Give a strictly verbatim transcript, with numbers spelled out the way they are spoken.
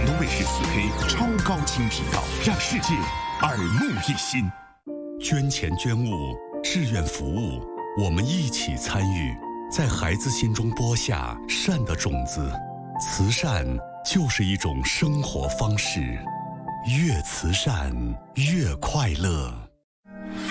广东卫视四 K 超高清频道，让世界耳目一新。捐钱捐物，志愿服务，我们一起参与，在孩子心中播下善的种子。慈善就是一种生活方式，越慈善越快乐。